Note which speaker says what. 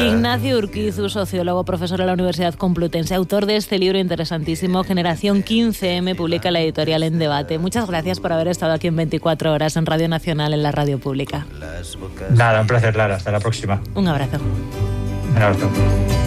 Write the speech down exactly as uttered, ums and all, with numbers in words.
Speaker 1: Ignacio Urquizu, sociólogo, profesor de la Universidad Complutense, autor de este libro interesantísimo, Generación quince eme, publica la editorial En Debate. Muchas gracias por haber estado aquí en veinticuatro horas en Radio Nacional, en la radio pública.
Speaker 2: Nada, un placer, Lara. Hasta la próxima.
Speaker 1: Un abrazo.
Speaker 2: Un abrazo.